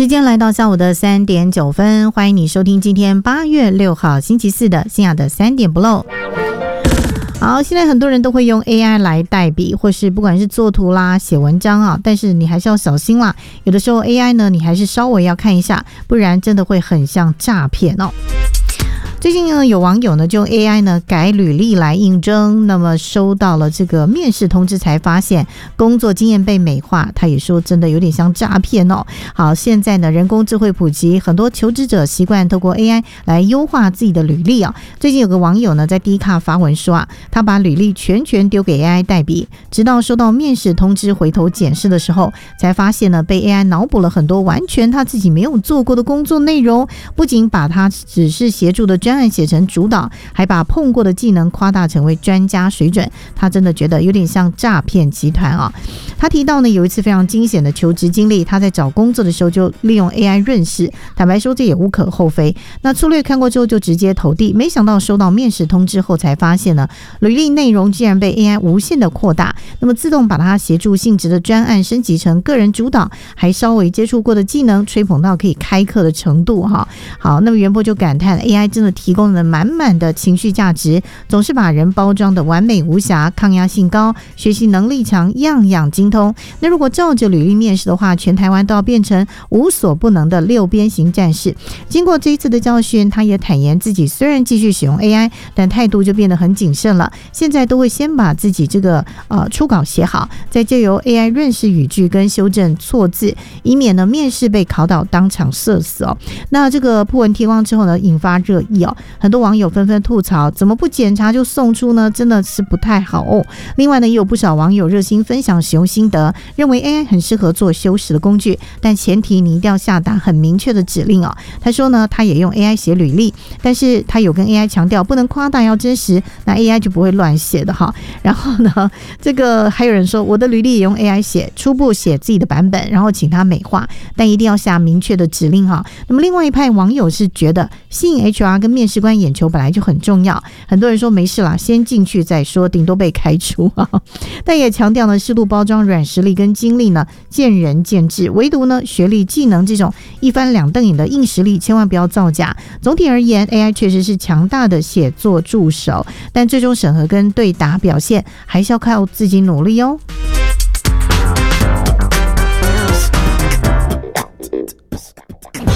时间来到下午的3:09，欢迎你收听今天8月6号星期四的新雅的3点不漏。好，现在很多人都会用 AI 来代笔，或是不管是做图啦、写文章啊，但是你还是要小心啦。有的时候 AI 呢，你还是稍微要看一下，不然真的会很像诈骗哦。最近呢，有网友呢就用 AI 呢改履历来应征，那么收到了这个面试通知，才发现工作经验被美化，他也说真的有点像诈骗哦。好，现在呢人工智慧普及，很多求职者习惯透过 AI 来优化自己的履历啊。最近有个网友呢在 Dcard 发文说啊，他把履历全丢给 AI 代笔，直到收到面试通知回头检视的时候，才发现呢被 AI 脑补了很多完全他自己没有做过的工作内容，不仅把他只是协助的专案写成主导，还把碰过的技能夸大成为专家水准，他真的觉得有点像诈骗集团啊。他提到呢，有一次非常惊险的求职经历，他在找工作的时候就利用 AI 润饰，坦白说这也无可厚非。那粗略看过之后就直接投递，没想到收到面试通知后才发现呢，履历内容竟然被 AI 无限的扩大，那么自动把它协助性质的专案升级成个人主导，还稍微接触过的技能吹捧到可以开课的程度哈。好，那么袁博就感叹 AI 真的提供了满满的情绪价值，总是把人包装的完美无瑕，抗压性高，学习能力强，样样精通。那如果照着履历面试的话，全台湾都要变成无所不能的六边形战士。经过这一次的教训，他也坦言自己虽然继续使用 AI， 但态度就变得很谨慎了。现在都会先把自己这个初稿写好，再借由 AI 润饰语句跟修正错字，以免呢面试被考倒当场社死哦。那这个破文贴光之后呢，引发热议哦，很多网友纷纷吐槽，怎么不检查就送出呢？真的是不太好哦。另外呢，也有不少网友热心分享使用心得，认为 AI 很适合做修饰的工具，但前提你一定要下达很明确的指令哦。他说呢，他也用 AI 写履历，但是他有跟 AI 强调不能夸大，要真实，那 AI 就不会乱写的哈。然后呢，这个还有人说，我的履历也用 AI 写，初步写自己的版本，然后请他美化，但一定要下明确的指令哈。那么另外一派网友是觉得吸引 HR 跟面试官眼球本来就很重要，很多人说没事啦，先进去再说，顶多被开除啊。但也强调呢，适度包装软实力跟经历呢，见仁见智，唯独呢学历技能这种一翻两瞪眼的硬实力，千万不要造假。总体而言 AI 确实是强大的写作助手，但最终审核跟对答表现还是要靠自己努力哦。